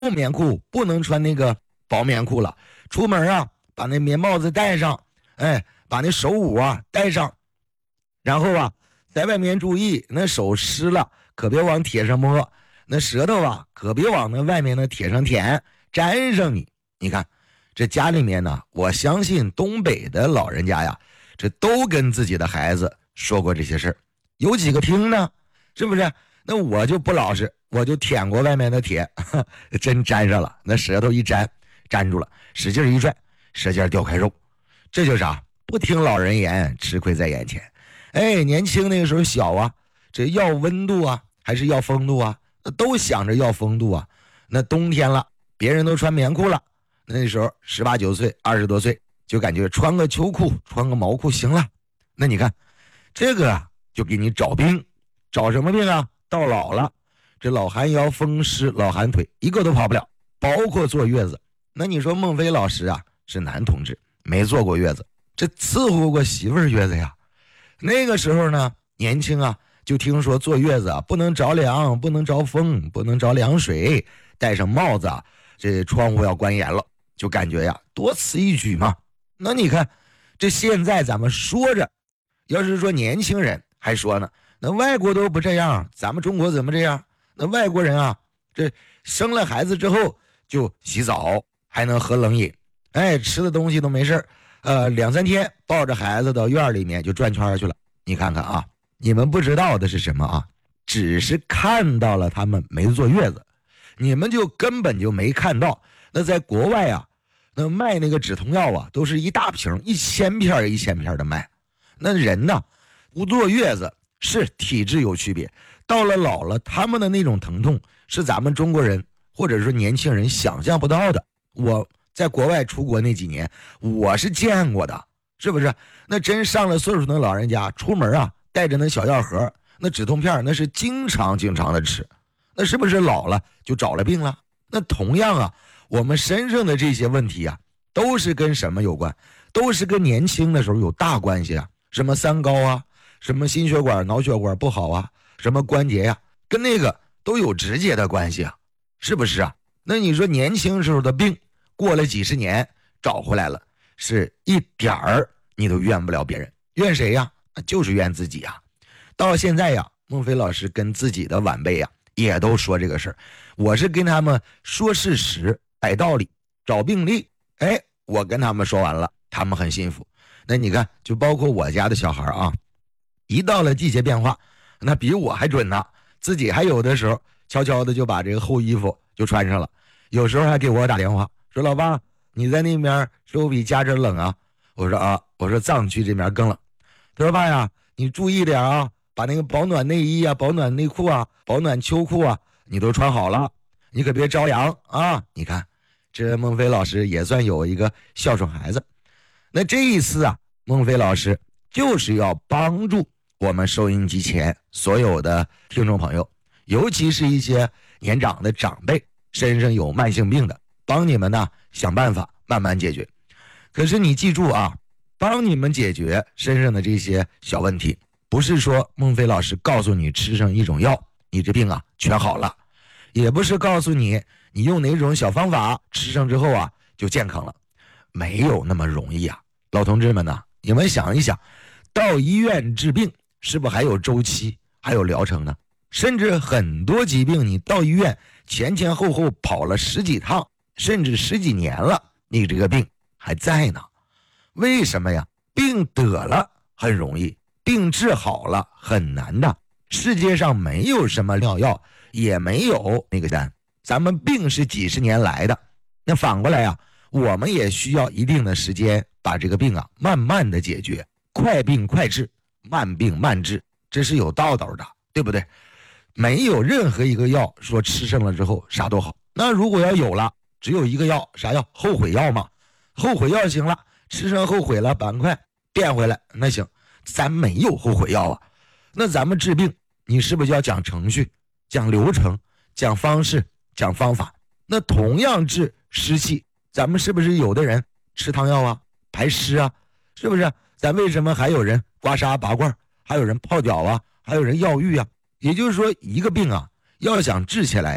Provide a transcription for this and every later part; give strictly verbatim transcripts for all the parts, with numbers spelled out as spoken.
厚棉裤，不能穿那个薄棉裤了。出门啊，把那棉帽子戴上，哎，把那手捂啊戴上，然后啊，在外面注意，那手湿了可别往铁上摸，那舌头啊可别往那外面的铁上舔，粘上你。你看这家里面呢，我相信东北的老人家呀，这都跟自己的孩子说过这些事儿，有几个听呢？是不是？那我就不老实，我就舔过外面的铁，呵真粘上了，那舌头一粘粘住了，使劲一拽，舌尖掉块肉。这就是啥？不听老人言，吃亏在眼前。哎，年轻那个时候小啊，这要温度啊还是要风度啊，那都想着要风度啊。那冬天了，别人都穿棉裤了，那时候十八九岁二十多岁就感觉穿个秋裤穿个毛裤行了。那你看这个啊，就给你找病。找什么病啊？到老了，这老寒腰风湿老寒腿一个都跑不了，包括坐月子。那你说孟非老师啊是男同志，没坐过月子，这伺候过媳妇儿月子呀。那个时候呢年轻啊，就听说坐月子啊不能着凉，不能着风，不能着凉水，戴上帽子啊，这窗户要关严了，就感觉呀多此一举嘛。那你看这现在咱们说着，要是说年轻人还说呢，那外国都不这样，咱们中国怎么这样？那外国人啊，这生了孩子之后就洗澡，还能喝冷饮，哎，吃的东西都没事呃，两三天抱着孩子到院里面就转圈去了。你看看啊，你们不知道的是什么啊？只是看到了他们没坐月子，你们就根本就没看到。那在国外啊，那卖那个止痛药啊，都是一大瓶，一千片一千片的卖。那人呢，不坐月子。是体质有区别，到了老了，他们的那种疼痛是咱们中国人或者说年轻人想象不到的。我在国外出国那几年，我是见过的，是不是？那真上了岁数的老人家出门啊，带着那小药盒，那止痛片那是经常经常的吃，那是不是老了就找了病了？那同样啊，我们身上的这些问题啊，都是跟什么有关？都是跟年轻的时候有大关系啊，什么三高啊，什么心血管脑血管不好啊，什么关节呀、啊，跟那个都有直接的关系啊，是不是啊？那你说年轻时候的病过了几十年找回来了，是一点儿你都怨不了别人，怨谁呀？就是怨自己呀。到现在呀，孟非老师跟自己的晚辈呀也都说这个事儿，我是跟他们说事实摆道理找病例，哎，我跟他们说完了，他们很信服。那你看就包括我家的小孩啊，一到了季节变化，那比我还准呢，自己还有的时候悄悄的就把这个厚衣服就穿上了，有时候还给我打电话说，老爸你在那边是不是比家这冷啊？我说啊，我说藏区这边更冷。他说爸呀，你注意点啊，把那个保暖内衣啊、保暖内裤啊、保暖秋裤啊你都穿好了，你可别着凉啊。你看这孟非老师也算有一个孝顺孩子。那这一次啊，孟非老师就是要帮助我们收音机前所有的听众朋友，尤其是一些年长的长辈，身上有慢性病的，帮你们呢想办法慢慢解决。可是你记住啊，帮你们解决身上的这些小问题，不是说孟非老师告诉你吃上一种药你这病啊全好了，也不是告诉你你用哪种小方法吃上之后啊就健康了，没有那么容易啊。老同志们呢，你们想一想，到医院治病是不是还有周期还有疗程呢？甚至很多疾病你到医院前前后后跑了十几趟甚至十几年了，你这个病还在呢。为什么呀？病得了很容易，病治好了很难的。世界上没有什么妙药，也没有那个单，咱们病是几十年来的，那反过来啊，我们也需要一定的时间把这个病啊慢慢的解决，快病快治，慢病慢治，这是有道道的，对不对？没有任何一个药说吃上了之后啥都好，那如果要有了，只有一个药，啥药？后悔药嘛。后悔药行了，吃上后悔了，赶快变回来，那行。咱没有后悔药啊，那咱们治病你是不是就要讲程序、讲流程、讲方式、讲方法？那同样治湿气，咱们是不是有的人吃汤药啊，排湿啊，是不是？咱为什么还有人刮痧拔罐，还有人泡脚啊，还有人药浴啊？也就是说一个病啊要想治起来呀、啊，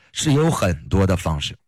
是有很多的方式。